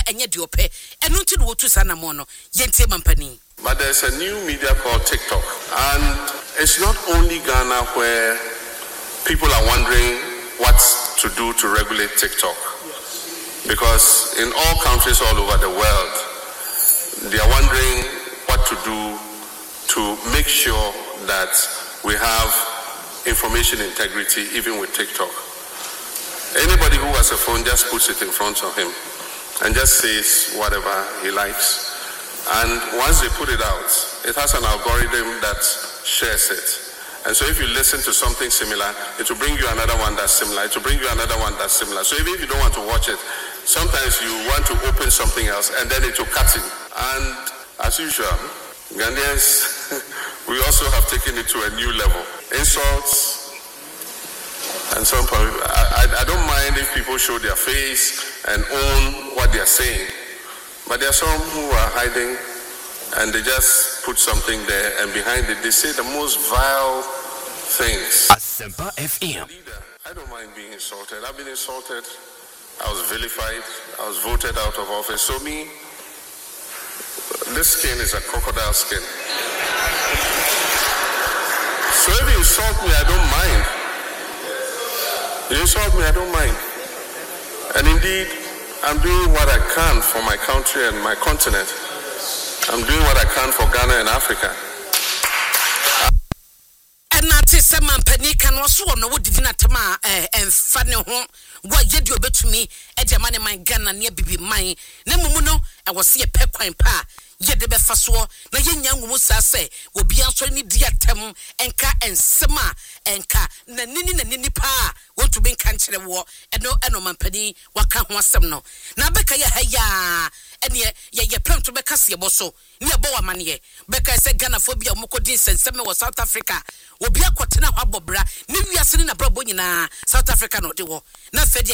enye de ope eno nti no wotu sana mo no yentie mampani. But there's a new media called TikTok, and it's not only Ghana where people are wondering what to do to regulate TikTok, because in all countries all over the world they are wondering what to do to make sure that we have information integrity even with TikTok. Anybody who has a phone just puts it in front of him and just says whatever he likes. And once they put it out, it has an algorithm that shares it. And so if you listen to something similar, it will bring you another one that's similar. It will bring you another one that's similar. So even if you don't want to watch it, sometimes you want to open something else and then it will cut in. And as usual, Ghanaians, we also have taken it to a new level. Insults, and some people, I don't mind if people show their face and own what they are saying. But there are some who are hiding and they just put something there and behind it they say the most vile things. Asempa FM. I don't mind being insulted. I've been insulted. I was vilified. I was voted out of office. So me, this skin is a crocodile skin. So if you insult me, I don't mind. You insult me, I don't mind. And indeed, I'm doing what I can for my country and my continent. I'm doing what I can for Ghana and Africa. And not a man panic and also no would dinner tama and funny home. What you do to me at your money, my Ghana near Bibi mine. Nemuno, I was see a pequine pa. Yet the befaswo, na young Musa say, will be answering dear tem and ka and sema and ka na nini pa want to bring country war and no man penny what can't want some no. Now Becca ya and ye plan to Becca see a bosso near Boa Manie. Becca said Ghanaphobia Mokodis and Sema was South Africa will be a quatina habobra. New Year sitting a brabonina South Africa not the war. Not fed